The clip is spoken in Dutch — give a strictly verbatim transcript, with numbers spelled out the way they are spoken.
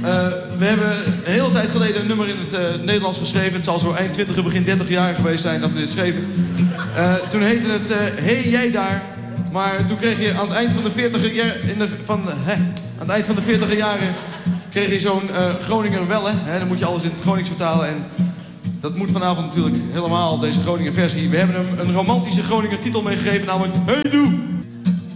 we hebben een hele tijd geleden een nummer in het uh, Nederlands geschreven. Het zal zo eind twintiger, begin dertig jaar geweest zijn dat we dit schreven. Uh, toen heette het uh, Hey jij daar. Maar toen kreeg je aan het eind van de veertiger jaren... Van, hè, aan het eind van de veertiger jaren kreeg je zo'n uh, Groninger welle. Hè, dan moet je alles in het Gronings vertalen. En dat moet vanavond natuurlijk helemaal, deze Groninger versie. We hebben hem een romantische Groninger titel meegegeven, namelijk Hey doe!